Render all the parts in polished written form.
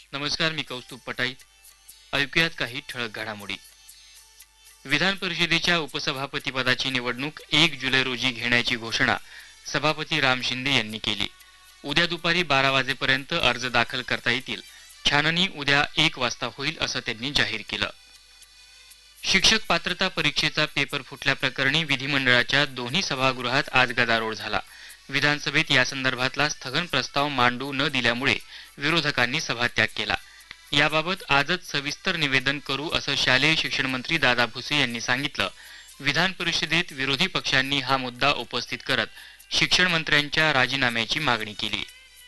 नमस्कार, मी कौस्तुभ पटाईत. ऐकूयात काही ठळक घडामोडी. विधान परिषदेच्या उपसभापती पदाची निवडणूक 1 जुलै रोजी घेण्याची घोषणा सभापती राम शिंदे यांनी केली. उद्या दुपारी 12 वाजेपर्यंत अर्ज दाखल करता येतील. छाननी उद्या 1 वाजता होईल असं त्यांनी जाहीर केलं. शिक्षक पात्रता परीक्षेचा पेपर फुटल्याप्रकरणी विधिमंडळाच्या दोन्ही सभागृहात आज गदारोळ झाला. विधानसभेत या संदर्भातला स्थगन प्रस्ताव मांडू न दिल्यामुळे विरोधकांनी सभात्याग केला. याबाबत आजच सविस्तर निवेदन करू असं शालेय शिक्षण मंत्री दादा भुसे यांनी सांगितलं. विधान परिषदेत विरोधी पक्षांनी हा मुद्दा उपस्थित करत शिक्षण मंत्र्यांच्या राजीनाम्याची मागणी केली.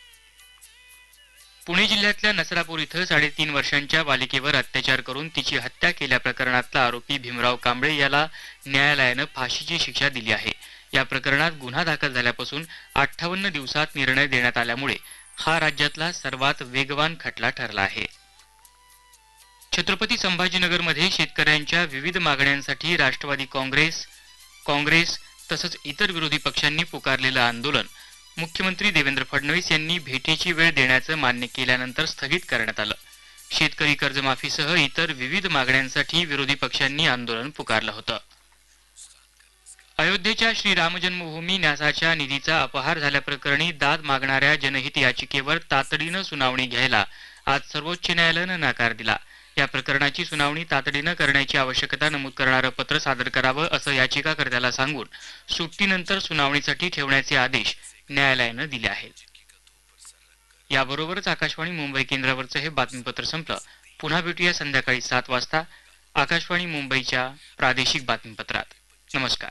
पुणे जिल्ह्यातल्या नसरापूर इथं 3.5 वर्षांच्या बालिकेवर अत्याचार करून तिची हत्या केल्याप्रकरणातला आरोपी भीमराव कांबळे याला न्यायालयानं फाशीची शिक्षा दिली आहे. या प्रकरणात गुन्हा दाखल झाल्यापासून 58 दिवसात निर्णय देण्यात आल्यामुळे हा राज्यातला सर्वात वेगवान खटला ठरला आहे. छत्रपती संभाजीनगरमध्ये शेतकऱ्यांच्या विविध मागण्यांसाठी राष्ट्रवादी काँग्रेस तसंच इतर विरोधी पक्षांनी पुकारलेलं आंदोलन मुख्यमंत्री देवेंद्र फडणवीस यांनी भेटीची वेळ देण्याचं मान्य केल्यानंतर स्थगित करण्यात आलं. शेतकरी कर्जमाफीसह इतर विविध मागण्यांसाठी विरोधी पक्षांनी आंदोलन पुकारलं होतं. अयोध्येच्या श्रीराम जन्मभूमी न्यासाच्या निधीचा अपहार झाल्याप्रकरणी दाद मागणाऱ्या जनहित याचिकेवर तातडीनं सुनावणी घ्यायला आज सर्वोच्च न्यायालयानं नकार दिला. या प्रकरणाची सुनावणी तातडीनं करण्याची आवश्यकता नमूद करणारं पत्र सादर करावं असं याचिकाकर्त्याला सांगून सुट्टीनंतर सुनावणीसाठी ठेवण्याचे आदेश न्यायालयानं दिले आहेत. याबरोबरच आकाशवाणी मुंबई केंद्रावरचं हे बातमीपत्र संपलं. पुन्हा भेटूया संध्याकाळी 7 वाजता आकाशवाणी मुंबईच्या प्रादेशिक बातमीपत्रात. नमस्कार.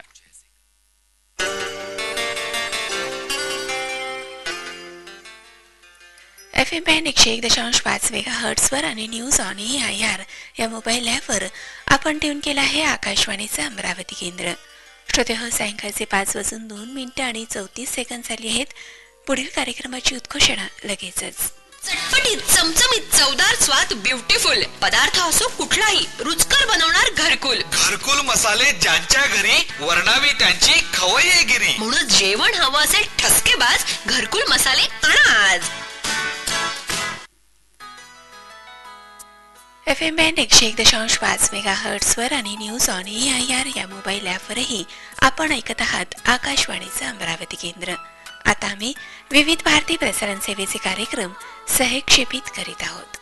FM बँड 101.5 मेगाहर्ट्झवर आणि न्यूज ऑन AIR या मोबाईल ॲपवर आपण ट्यून केला आहे आकाशवाणीचं अमरावती केंद्र. श्रोतेहो, सायंकाळचे 5:02 आणि 34 सेकंद झाली आहेत. पुढील कार्यक्रमाची उद्घोषणा लगेचच. चटपटीत, चमचमीत, चवदार स्वाद, ब्युटिफुल पदार्थ असो कुठलाही रुचकर बनवणार घरकुल मसाले ज्यांच्या घरी वर्णावी त्यांची खवय्येगिरी. म्हणून जेवण हवं असेल ठसकेबाज घरकुल मसाले आणा आज. FM बँड 101.5 मेगाहर्ट्झवर आणि न्यूज ऑन AIR या मोबाईल ॲपवरही आपण ऐकत आहात आकाशवाणीचं अमरावती केंद्र. आता आम्ही विविध भारती प्रसारण सेवेचे कार्यक्रम सहक्षेपित करीत आहोत.